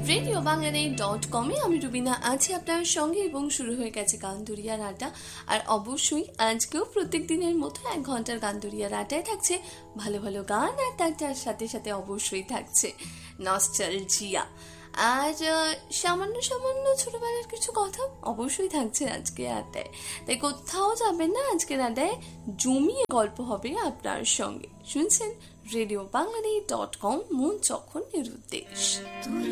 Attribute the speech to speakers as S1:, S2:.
S1: RadioBangladesh.com আমি রুবিনা আছি আপনার সঙ্গে এবং শুরু হয়ে গেছে গানদুরিয়ার আড্ডা। আর অবশ্যই আজকেও প্রত্যেক দিনের মতো 1 ঘন্টার গানদুরিয়ার আড্ডায় থাকছে ভালো ভালো গান, আর তার সাথে সাথে অবশ্যই থাকছে নস্টালজিয়া আর সামান্য সামান্য ছোটবেলার কিছু কথা অবশ্যই থাকছে আজকে আড্ডায়। তাই কোথাও যাবেন না, আজকের আড্ডায় জমিয়ে গল্প হবে আপনার সঙ্গে। শুনছেন RadioBangladesh.com, মন যখন নিরুদ্দেশ।